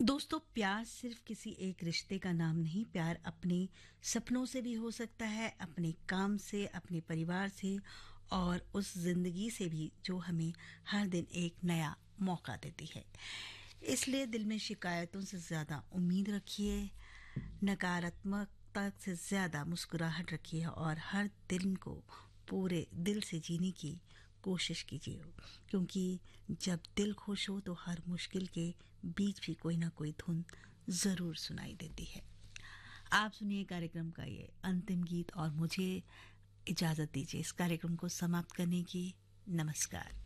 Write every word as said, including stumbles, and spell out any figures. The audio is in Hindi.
दोस्तों, प्यार सिर्फ किसी एक रिश्ते का नाम नहीं। प्यार अपने सपनों से भी हो सकता है, अपने काम से, अपने परिवार से और उस जिंदगी से भी जो हमें हर दिन एक नया मौका देती है। इसलिए दिल में शिकायतों से ज़्यादा उम्मीद रखिए, नकारात्मकता से ज़्यादा मुस्कुराहट रखिए और हर दिन को पूरे दिल से जीने की कोशिश कीजिए, क्योंकि जब दिल खुश हो तो हर मुश्किल के बीच भी कोई ना कोई धुन ज़रूर सुनाई देती है। आप सुनिए कार्यक्रम का ये अंतिम गीत और मुझे इजाज़त दीजिए इस कार्यक्रम को समाप्त करने की। नमस्कार।